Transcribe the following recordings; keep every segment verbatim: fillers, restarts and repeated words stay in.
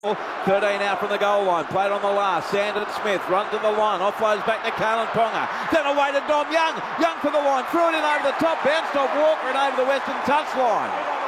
thirteen out from the goal line, played on the last. Sandon Smith runs to the line, offloads back to Kalyn Ponga, then away to Dom Young. Young for the line, threw it in over the top, bounced off Walker and over the western touchline.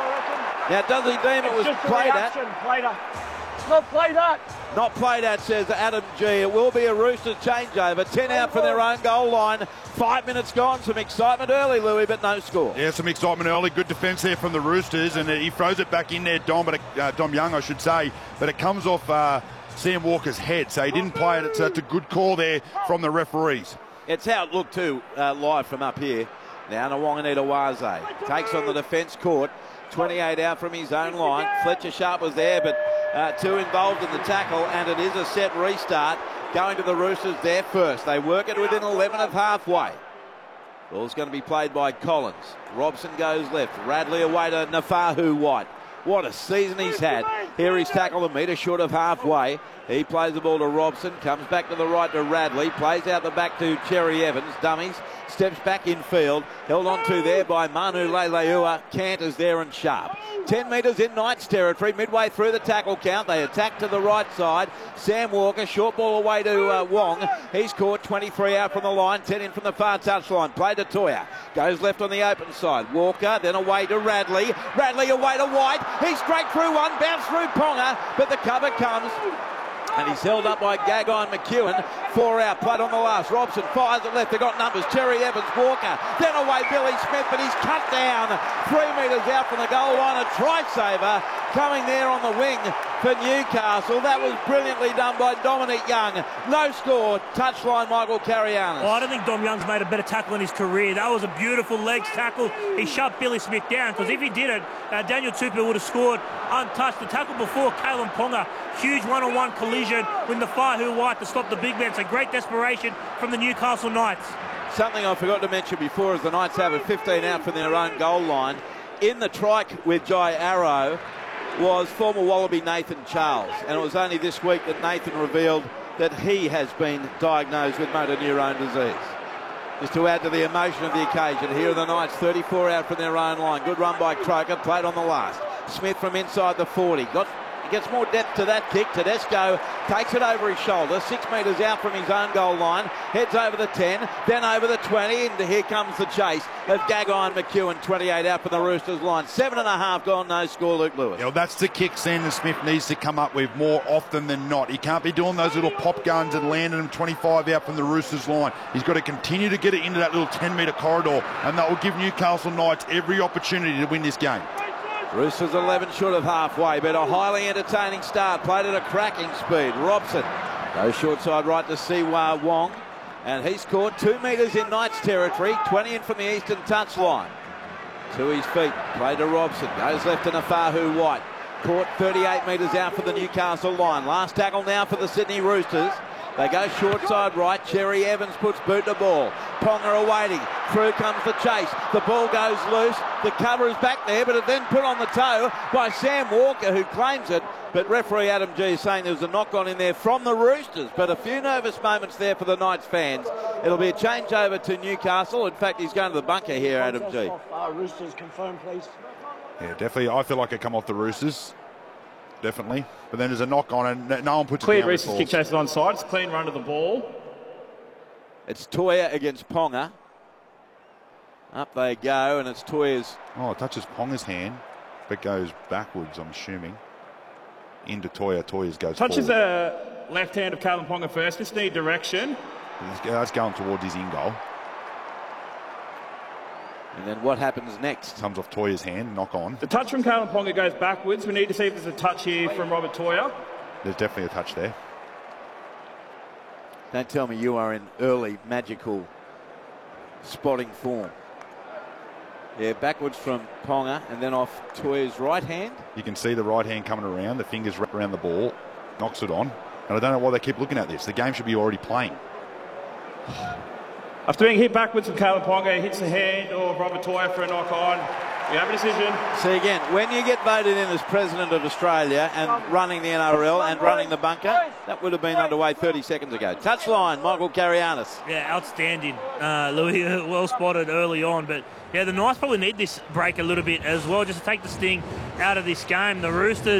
Now, does he deem it was played at? Played at. Not played at. Not played at, says Adam G. It will be a Roosters changeover. ten out from their own goal line. Five minutes gone. Some excitement early, Louis, but no score. Yeah, some excitement early. Good defence there from the Roosters, and he throws it back in there, Dom, but uh, Dom Young, I should say, but it comes off uh, Sam Walker's head, so he didn't play it. So it's a good call there from the referees. It's how it looked too, uh, live from up here. Now Nawaqanita takes on the defence court. twenty-eight out from his own line. Fletcher Sharp was there, but uh, two involved in the tackle, and it is a set restart. Going to the Roosters there first. They work it within eleven of halfway. Ball's going to be played by Collins. Robson goes left. Radley away to Nafahu White. What a season he's had. Here he's tackled a metre short of halfway. He plays the ball to Robson, comes back to the right to Radley, plays out the back to Cherry Evans, dummies, steps back in field, held on to there by Manu Leilua, Canters there and Sharp. ten metres in Knights territory, midway through the tackle count, they attack to the right side. Sam Walker, short ball away to uh, Wong. He's caught twenty-three out from the line, ten in from the far touchline. Play to Toya, goes left on the open side. Walker, then away to Radley. Radley away to White. He's straight through one, bounced through Ponga, but the cover comes. And he's held up by Gagai and McEwen. Four out, played on the last. Robson fires it left. They've got numbers. Cherry Evans, Walker. Then away Billy Smith, but he's cut down. Three metres out from the goal line. A try saver coming there on the wing for Newcastle. That was brilliantly done by Dominic Young. No score. Touchline Michael Carianis. Oh, I don't think Dom Young's made a better tackle in his career. That was a beautiful legs tackle. He shut Billy Smith down, because if he did it, uh, Daniel Tupou would have scored untouched. The tackle before, Kalyn Ponga. Huge one-on-one collision with Nafahu White to stop the big man. So great desperation from the Newcastle Knights. Something I forgot to mention before is the Knights have a fifteen out from their own goal line. In the trike with Jai Arrow was former Wallaby Nathan Charles, and it was only this week that Nathan revealed that he has been diagnosed with motor neurone disease. Just to add to the emotion of the occasion, here are the Knights, thirty-four out from their own line. Good run by Croker, played on the last. Smith from inside the forty. Got Gets more depth to that kick. Tedesco takes it over his shoulder, six metres out from his own goal line, heads over the ten, then over the twenty, and here comes the chase of Gagai and McEwen, twenty-eight out from the Roosters line. Seven and a half gone, no score, Luke Lewis. Yeah, well, that's the kick Sandon Smith needs to come up with more often than not. He can't be doing those little pop guns and landing them twenty-five out from the Roosters line. He's got to continue to get it into that little ten metre corridor, and that will give Newcastle Knights every opportunity to win this game. Roosters eleven short of halfway, but a highly entertaining start. Played at a cracking speed. Robson goes short side right to Siwa Wong, and he's caught two metres in Knights territory, twenty in from the eastern touchline. To his feet, played to Robson, goes left to Nafahu White. Caught thirty-eight metres out for the Newcastle line. Last tackle now for the Sydney Roosters. They go short side right. Cherry Evans puts boot to ball. Ponga awaiting. Through comes the chase. The ball goes loose. The cover is back there, but it then put on the toe by Sam Walker, who claims it. But referee Adam G is saying there was a knock on in there from the Roosters. But a few nervous moments there for the Knights fans. It'll be a change over to Newcastle. In fact, he's going to the bunker here, Adam G. Uh, Roosters confirm, please. Yeah, definitely. I feel like it come off the Roosters. Definitely. But then there's a knock on and no one puts Cleared it down. Roosters kick chases onside. It's a clean run to the ball. It's Toya against Ponga. Up they go, and it's Toya's. Oh, it touches Ponga's hand, but goes backwards, I'm assuming. Into Toya. Toya's goes Touches forward. the left hand of Kalyn Ponga first. Just need direction. That's going towards his in goal. And then what happens next? Comes off Toya's hand, knock on. The touch from Kalyn Ponga goes backwards. We need to see if there's a touch here from Robert Toya. There's definitely a touch there. Don't tell me you are in early magical spotting form. Yeah, backwards from Ponga and then off Toya's right hand. You can see the right hand coming around, the fingers wrap around the ball, knocks it on. And I don't know why they keep looking at this. The game should be already playing. After being hit backwards from Kalyn Ponga, he hits the hand of Robert Toya for a knock on. We have a decision. See again, when you get voted in as President of Australia and running the N R L and running the bunker, that would have been underway thirty seconds ago. Touchline, Michael Carianis. Yeah, outstanding. Uh, Louis, well spotted early on. But, yeah, the Knights probably need this break a little bit as well, just to take the sting out of this game. The Roosters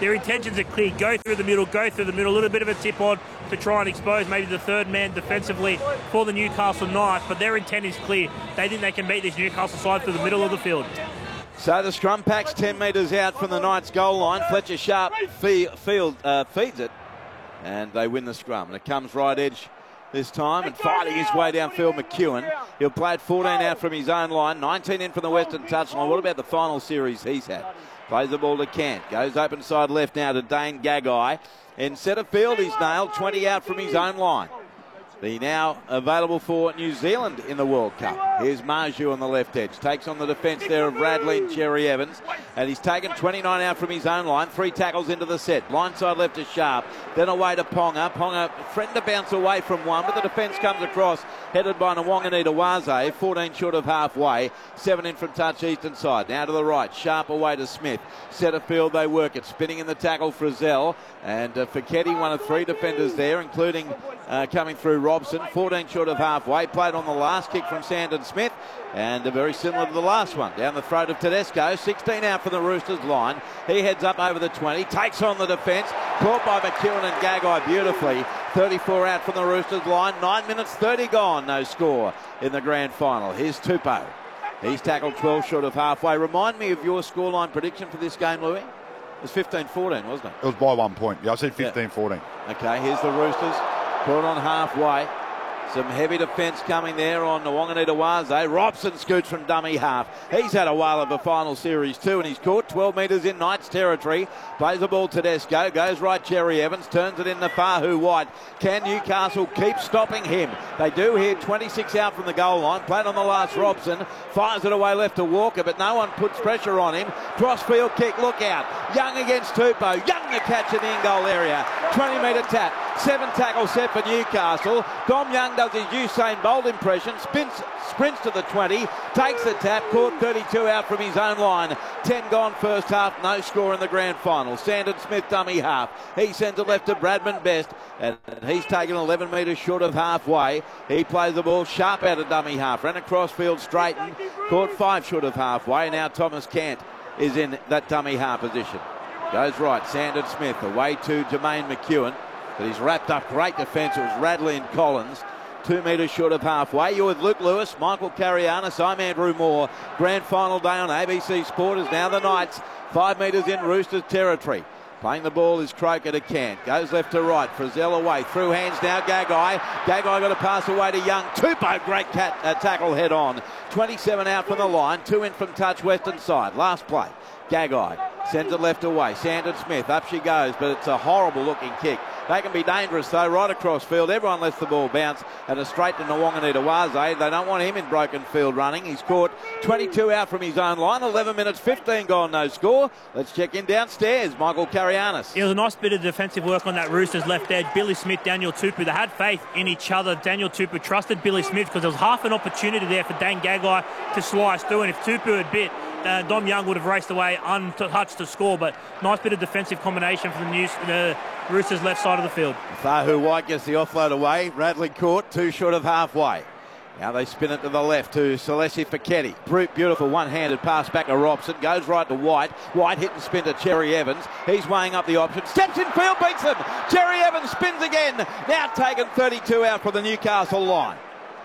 Their intentions are clear. Go through the middle, go through the middle. A little bit of a tip on to try and expose maybe the third man defensively for the Newcastle Knights. But their intent is clear. They think they can beat this Newcastle side through the middle of the field. So the scrum pack's ten metres out from the Knights goal line. Fletcher Sharp fee, field, uh, feeds it, and they win the scrum. And it comes right edge this time, and fighting his way downfield, McEwen. He'll play it fourteen out from his own line, nineteen in from the western touchline. What about the final series he's had? Plays the ball to Kent. Goes open side left now to Dane Gagai. In centre field, he's nailed, twenty out from his own line. The now available for New Zealand in the World Cup. Here's Marju on the left edge. Takes on the defence there of Radley and Cherry Evans. And he's taken twenty-nine out from his own line. Three tackles into the set. Line side left to Sharp. Then away to Ponga. Ponga threatened to bounce away from one, but the defence comes across. Headed by Nwanganita-Waze. fourteen short of halfway. Seven in from touch eastern side. Now to the right. Sharp away to Smith. Centre field they work it. Spinning in the tackle, Frizzell. And uh, Fiketti, one of three defenders there, including uh, coming through Robson. fourteen short of halfway. Played on the last kick from Sandon Smith. And uh, very similar to the last one. Down the throat of Tedesco. sixteen out for the Roosters line. He heads up over the twenty. Takes on the defence. Caught by McEwen and Gagai beautifully. thirty-four out from the Roosters line. nine minutes thirty gone. No score in the grand final. Here's Tupou. He's tackled twelve short of halfway. Remind me of your scoreline prediction for this game, Louis. It was fifteen fourteen, wasn't it? It was by one point. Yeah, I said fifteen fourteen. Yeah. Okay, here's the Roosters. Caught on halfway. Some heavy defence coming there on Nwanganita-Waze. Robson scoots from dummy half. He's had a whale of a final series too, and he's caught twelve metres in Knights territory. Plays the ball to Tedesco. Goes right Cherry Evans. Turns it in to Fahu White. Can Newcastle keep stopping him? They do here. twenty-six out from the goal line. Played on the last Robson. Fires it away left to Walker, but no one puts pressure on him. Crossfield kick. Look out. Young against Tupou. Young to catch in the in-goal area. twenty metre tap. Seven tackle set for Newcastle. Dom Young does his Usain Bolt impression, spins, sprints to the twenty, takes the tap, caught thirty-two out from his own line. ten gone first half, no score in the grand final. Sandon Smith dummy half. He sends it left to Bradman Best, and he's taken eleven metres short of halfway. He plays the ball sharp out of dummy half. Ran across field straightened, caught five short of halfway. Now Thomas Cant is in that dummy half position. Goes right, Sandon Smith away to Jermaine McEwen. But he's wrapped up great defence. It was Radley and Collins. Two metres short of halfway. You're with Luke Lewis, Michael Carianis. I'm Andrew Moore. Grand final day on A B C Sport is now the Knights. Five metres in Roosters territory. Playing the ball is Croker to Cant. Goes left to right. Frizzell away. Through hands now Gagai. Gagai got a pass away to Young. Tupou, great cat, uh, tackle head on. twenty-seven out from the line. Two in from touch western side. Last play. Gagai sends it left away. Sandon Smith. Up she goes, but it's a horrible looking kick. They can be dangerous though, right across field. Everyone lets the ball bounce and a straight to Nwanganita-Waze. They don't want him in broken field running. He's caught twenty-two out from his own line. eleven minutes fifteen gone, no score. Let's check in downstairs. Michael Carianis. It was a nice bit of defensive work on that Roosters left edge. Billy Smith, Daniel Tupou. They had faith in each other. Daniel Tupou trusted Billy Smith because there was half an opportunity there for Dane Gagai to slice through. And if Tupou had bit, uh, Dom Young would have raced away untouched to score. But nice bit of defensive combination for the, news, the Roosters left side of the field. Fahu White gets the offload away. Radley caught, two short of halfway. Now they spin it to the left to Celeste Fiketti. Beautiful one-handed pass back to Robson. Goes right to White. White hit and spin to Cherry Evans. He's weighing up the option. Steps in field, beats them. Cherry Evans spins again. Now taken thirty-two out for the Newcastle line.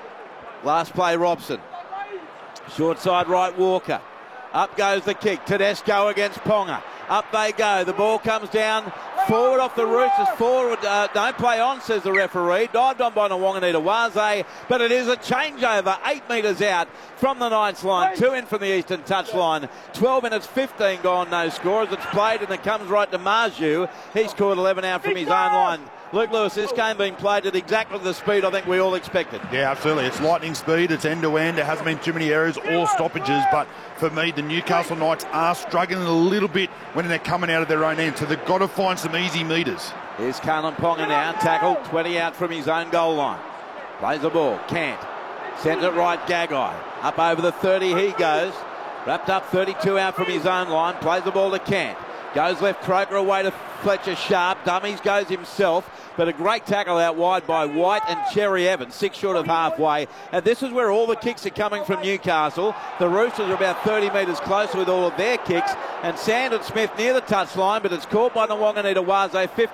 Last play, Robson. Short side right, Walker. Up goes the kick. Tedesco against Ponga. Up they go. The ball comes down. Forward off the Roosters. Forward. Uh, don't play on, says the referee. Dived on by Nwanganita-Waze. But it is a changeover. Eight metres out from the Knights line. Two in from the eastern touch line. twelve minutes fifteen gone. No score as it's played. And it comes right to Marju. He's caught eleven out from his own line. Luke Lewis, this game being played at exactly the speed I think we all expected. Yeah, absolutely. It's lightning speed. It's end-to-end. There hasn't been too many errors or stoppages. But for me, the Newcastle Knights are struggling a little bit when they're coming out of their own end. So they've got to find some easy metres. Here's Kalyn Ponga now. Tackled, twenty out from his own goal line. Plays the ball. Cant. Sends it right, Gagai. Up over the thirty he goes. Wrapped up, thirty-two out from his own line. Plays the ball to Cant. Goes left, Croker away to Fletcher Sharp. Dummies goes himself, but a great tackle out wide by White and Cherry Evans, six short of halfway. And this is where all the kicks are coming from Newcastle. The Roosters are about thirty metres closer with all of their kicks. And Sandon Smith near the touchline, but it's caught by the Wanganita Waze.